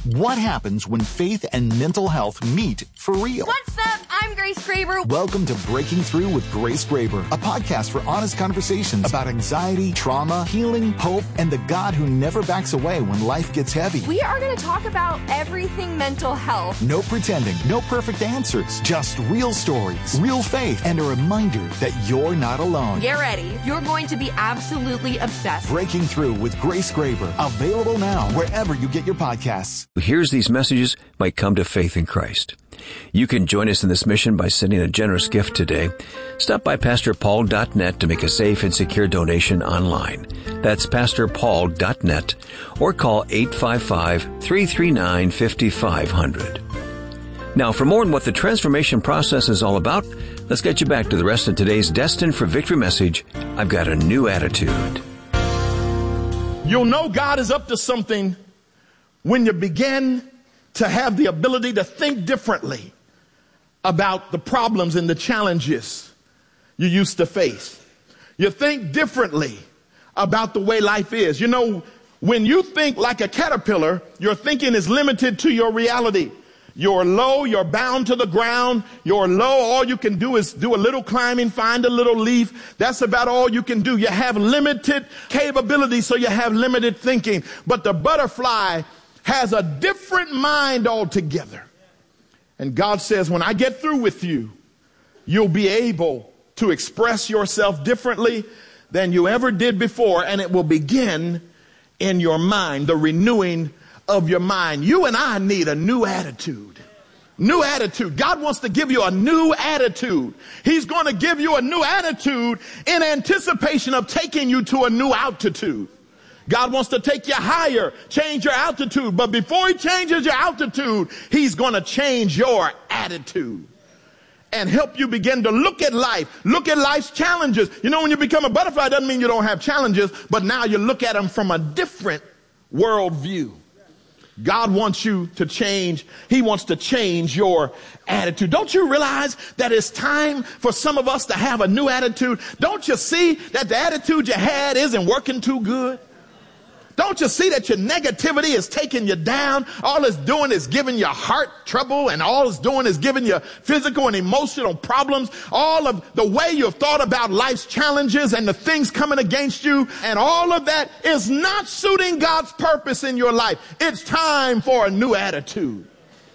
What happens when faith and mental health meet for real? What's up? I'm Grace Graber. Welcome to Breaking Through with Grace Graber, a podcast for honest conversations about anxiety, trauma, healing, hope, and the God who never backs away when life gets heavy. We are going to talk about everything mental health. No pretending, no perfect answers, just real stories, real faith, and a reminder that you're not alone. Get ready. You're going to be absolutely obsessed. Breaking Through with Grace Graber, available now wherever you get your podcasts. Here's these messages might come to faith in Christ. You can join us in this mission by sending a generous gift today. Stop by PastorPaul.net to make a safe and secure donation online. That's PastorPaul.net, or call 855-339-5500. Now, for more on what the transformation process is all about, let's get you back to the rest of today's Destined for Victory message, I've Got a New Attitude. You'll know God is up to something when you begin to have the ability to think differently about the problems and the challenges you used to face. You think differently about the way life is. You know, when you think like a caterpillar, your thinking is limited to your reality. You're low, you're bound to the ground. You're low, all you can do is do a little climbing, find a little leaf. That's about all you can do. You have limited capability, so you have limited thinking. But the butterfly has a different mind altogether. And God says, when I get through with you, you'll be able to express yourself differently than you ever did before, and it will begin in your mind, the renewing of your mind. You and I need a new attitude. New attitude. God wants to give you a new attitude. He's going to give you a new attitude in anticipation of taking you to a new altitude. God wants to take you higher, change your altitude. But before he changes your altitude, he's going to change your attitude and help you begin to look at life's challenges. You know, when you become a butterfly, it doesn't mean you don't have challenges, but now you look at them from a different worldview. God wants you to change. He wants to change your attitude. Don't you realize that it's time for some of us to have a new attitude? Don't you see that the attitude you had isn't working too good? Don't you see that your negativity is taking you down? All it's doing is giving you heart trouble, and all it's doing is giving you physical and emotional problems. All of the way you've thought about life's challenges and the things coming against you, and all of that is not suiting God's purpose in your life. It's time for a new attitude.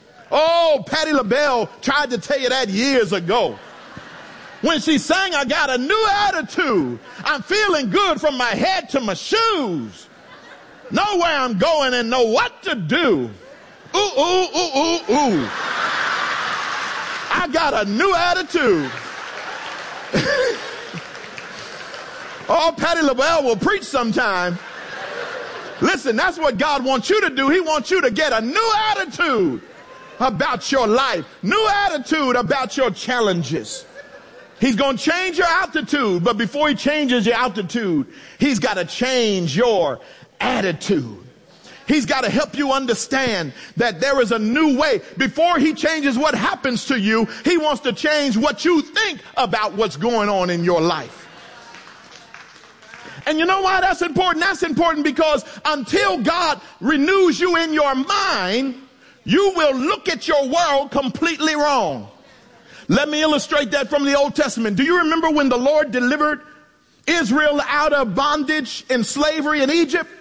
Oh, Patti LaBelle tried to tell you that years ago. When she sang, I got a new attitude. I'm feeling good from my head to my shoes. Know where I'm going and know what to do. Ooh, ooh, ooh, ooh, ooh. I got a new attitude. Oh, Patti LaBelle will preach sometime. Listen, that's what God wants you to do. He wants you to get a new attitude about your life. New attitude about your challenges. He's going to change your altitude, but before he changes your altitude, he's got to change your attitude. He's got to help you understand that there is a new way. Before he changes what happens to you, he wants to change what you think about what's going on in your life. And you know why that's important? That's important because until God renews you in your mind, you will look at your world completely wrong. Let me illustrate that from the Old Testament. Do you remember when the Lord delivered Israel out of bondage and slavery in Egypt?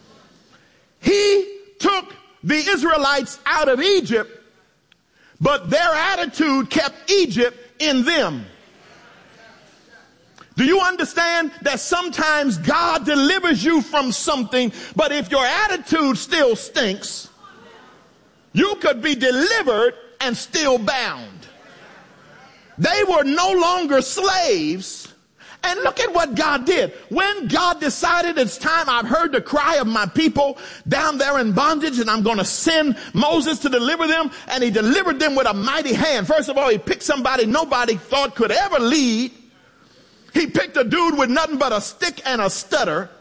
He took the Israelites out of Egypt, but their attitude kept Egypt in them. Do you understand that sometimes God delivers you from something, but if your attitude still stinks, you could be delivered and still bound? They were no longer slaves. And look at what God did. When God decided it's time, I've heard the cry of my people down there in bondage, and I'm going to send Moses to deliver them. And he delivered them with a mighty hand. First of all, he picked somebody nobody thought could ever lead. He picked a dude with nothing but a stick and a stutter.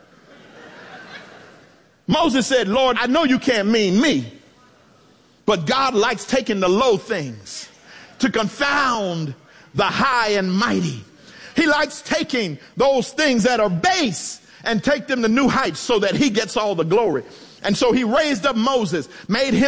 Moses said, Lord, I know you can't mean me, but God likes taking the low things to confound the high and mighty. He likes taking those things that are base and take them to new heights so that he gets all the glory. And so he raised up Moses, made him